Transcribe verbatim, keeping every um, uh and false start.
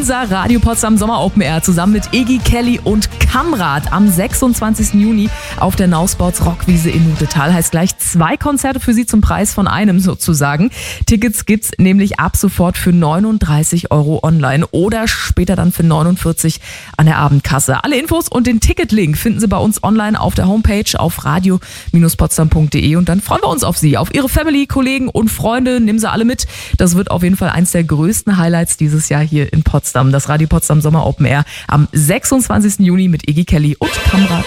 unser Radio Potsdam Sommer Open Air zusammen mit Iggy Kelly und Kamrat am sechsundzwanzigsten Juni auf der Nausports Rockwiese in Nutetal. Heißt gleich zwei Konzerte für Sie zum Preis von einem sozusagen. Tickets gibt's nämlich ab sofort für neununddreißig Euro online oder später dann für neunundvierzig an der Abendkasse. Alle Infos und den Ticketlink finden Sie bei uns online auf der Homepage auf radio potsdam punkt de und dann freuen wir uns auf Sie, auf Ihre Family, Kollegen und Freunde. Nehmen Sie alle mit. Das wird auf jeden Fall eins der größten Highlights dieses Jahr hier in Potsdam. Das Radio Potsdam Sommer Open Air am sechsundzwanzigsten Juni mit Iggy Kelly und Kamrat.